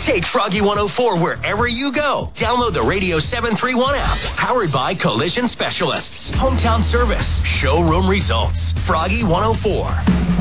Take Froggy 104 wherever you go. Download the Radio 731 app. Powered by Collision Specialists. Hometown service. Showroom results. Froggy 104.